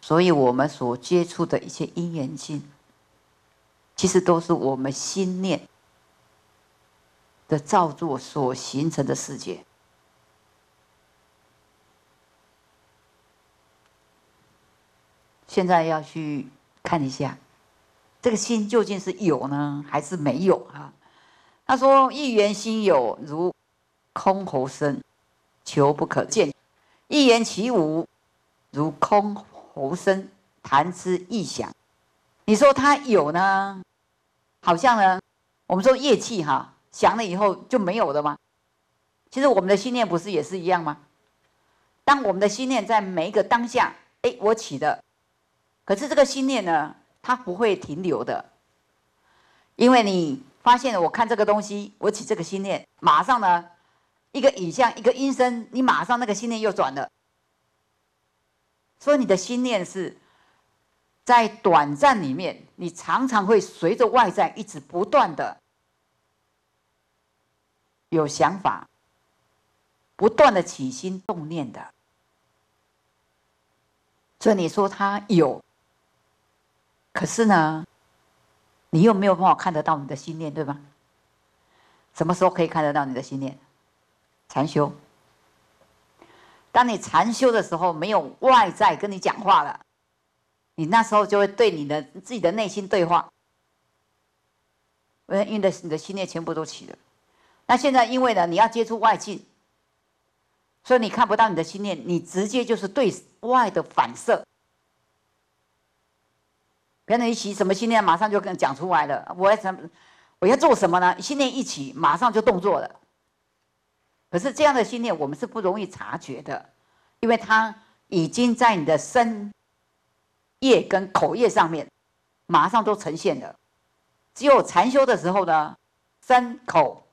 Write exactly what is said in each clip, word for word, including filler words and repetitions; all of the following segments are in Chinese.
所以我们所接触的一切因缘境，其实都是我们心念的造作所形成的世界。现在要去看一下，这个心究竟是有呢，还是没有啊？他说：“一言心有，如空喉声，求不可见；一言其无，如空喉声，弹之异响。”你说它有呢，好像呢，我们说业气哈，降了以后就没有了吗？其实我们的心念不是也是一样吗？当我们的心念在每一个当下，哎，我起的，可是这个心念呢，它不会停留的，因为你发现了，我看这个东西，我起这个心念，马上呢，一个影像，一个音声，你马上那个心念又转了，所以你的心念是在短暂里面，你常常会随着外在一直不断的有想法，不断的起心动念的。所以你说它有，可是呢，你又没有办法看得到你的心念，对吧？什么时候可以看得到你的心念？禅修。当你禅修的时候，没有外在跟你讲话了，你那时候就会对你的自己的内心对话。因为你的你的心念全部都起了。那现在因为呢，你要接触外境，所以你看不到你的心念，你直接就是对外的反射。别人一起什么心念，马上就跟讲出来了。我要什么？我要做什么呢？心念一起，马上就动作了。可是这样的心念，我们是不容易察觉的，因为它已经在你的身业跟口业上面，马上都呈现了。只有禅修的时候呢，身口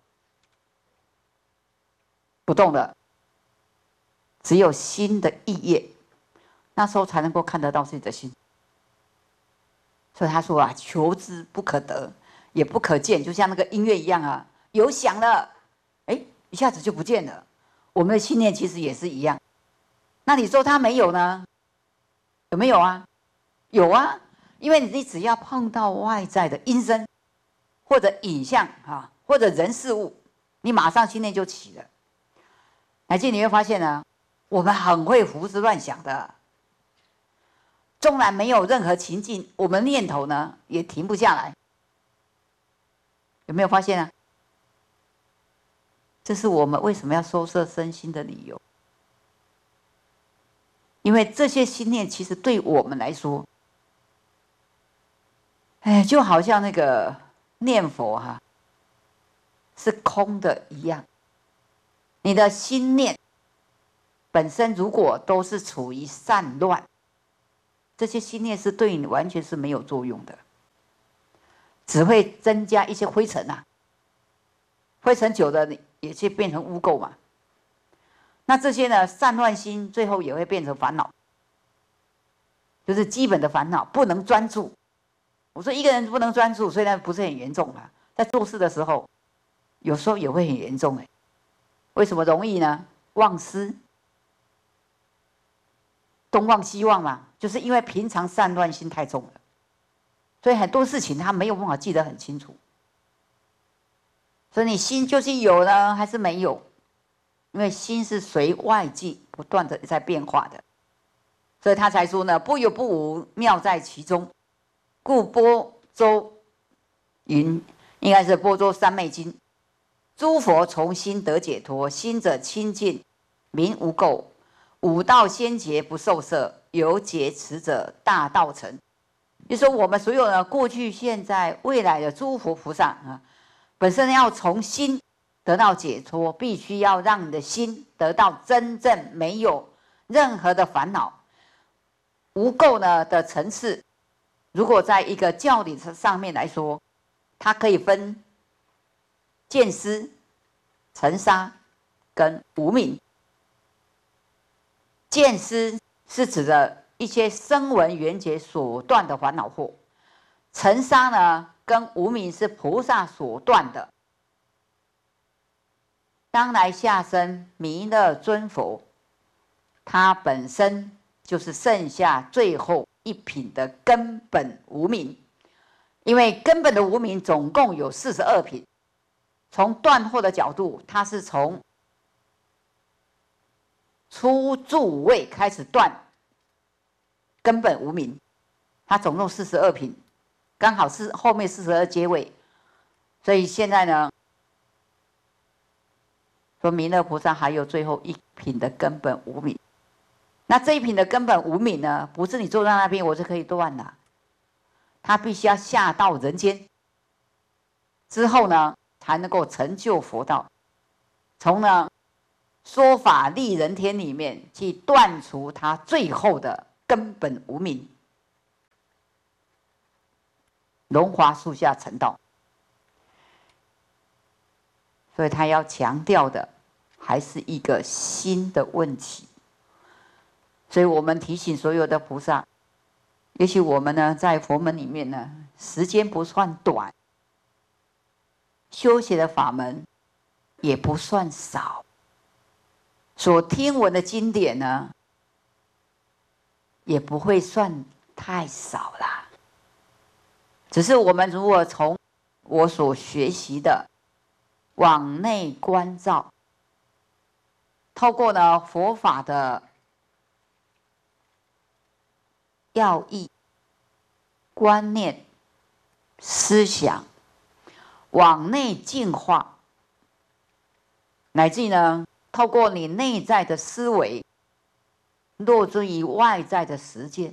不动的，只有心的意业，那时候才能够看得到自己的心。所以他说啊，求之不可得，也不可见，就像那个音乐一样啊，有响了，哎，一下子就不见了。我们的信念其实也是一样。那你说他没有呢？有没有啊？有啊，因为你只要碰到外在的音声，或者影像啊，或者人事物，你马上心念就起了。乃至你会发现呢，我们很会胡思乱想的。纵然没有任何情境，我们念头呢也停不下来。有没有发现啊？这是我们为什么要收摄身心的理由。因为这些心念其实对我们来说，哎，就好像那个念佛哈、啊，是空的一样。你的心念本身如果都是处于散乱，这些心念是对你完全是没有作用的，只会增加一些灰尘啊。灰尘久了也就变成污垢嘛。那这些呢，散乱心最后也会变成烦恼，就是基本的烦恼，不能专注。我说一个人不能专注，虽然不是很严重啊，在做事的时候，有时候也会很严重哎。为什么容易呢？忘失。东忘西忘嘛，就是因为平常散乱心太重了，所以很多事情他没有办法记得很清楚。所以你心究竟有呢，还是没有？因为心是随外境不断的在变化的，所以他才说呢，不有不无，妙在其中。故波州云，应该是波州三昧经，诸佛从心得解脱，心者清净，名无垢。五道先觉不受摄，有解持者大道成。就说我们所有的过去、现在、未来的诸佛菩萨啊，本身要从心得到解脱，必须要让你的心得到真正没有任何的烦恼、无垢呢的层次。如果在一个教理上面来说，它可以分见思、尘沙跟无明。见思是指的一些声闻缘觉所断的烦恼惑，尘沙呢跟无明是菩萨所断的。当来下生弥勒尊佛，他本身就是剩下最后一品的根本无明。因为根本的无明总共有四十二品，从断惑的角度，它是从初住位开始断根本无明，它总共四十二品，刚好是后面四十二阶位，所以现在呢，说弥勒菩萨还有最后一品的根本无明。那这一品的根本无明呢，不是你坐在那边我就可以断的，他必须要下到人间之后呢，才能够成就佛道，从呢说法利人天里面去断除他最后的根本无明，龙华树下成道。所以他要强调的还是一个心的问题。所以我们提醒所有的菩萨，也许我们呢在佛门里面呢时间不算短，修习的法门也不算少，所听闻的经典呢也不会算太少啦。只是我们如果从我所学习的往内关照，透过呢佛法的要义、观念、思想，往内净化，乃至于呢，透过你内在的思维，落诸于外在的实践，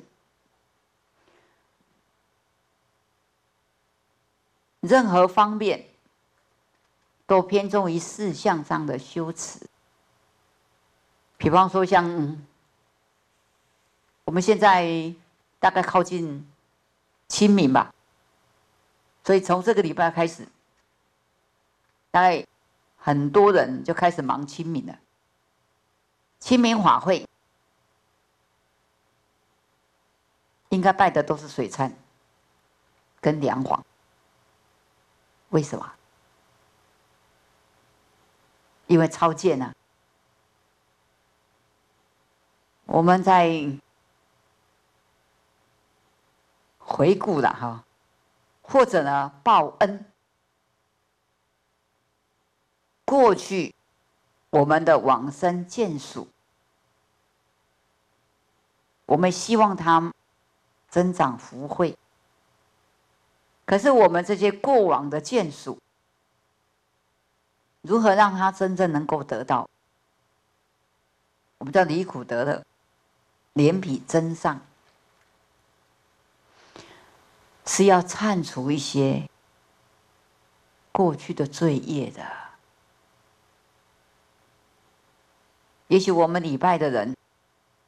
任何方面都偏重于事项上的修持。比方说像，嗯，我们现在大概靠近清明吧，所以从这个礼拜开始，大概很多人就开始忙清明了。清明法会应该拜的都是水忏跟梁皇，为什么？因为超荐啊，我们在回顾了哈，或者呢报恩，过去我们的往生眷属，我们希望他增长福慧。可是我们这些过往的眷属，如何让他真正能够得到？我们叫离苦得乐，莲彼增上，是要铲除一些过去的罪业的。也许我们礼拜的人，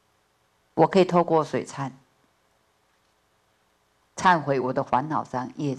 我可以透过水忏忏悔我的烦恼上业